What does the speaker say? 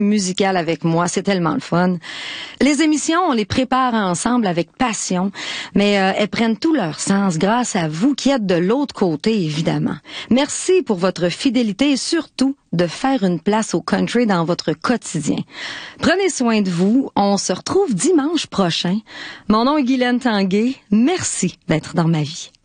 musicale avec moi, c'est tellement le fun. Les émissions, on les prépare ensemble avec passion, mais elles prennent tout leur sens grâce à vous qui êtes de l'autre côté, évidemment. Merci pour votre fidélité et surtout de faire une place au country dans votre quotidien. Prenez soin de vous, on se retrouve dimanche prochain. Mon nom est Guylaine Tanguay, merci d'être dans ma vie.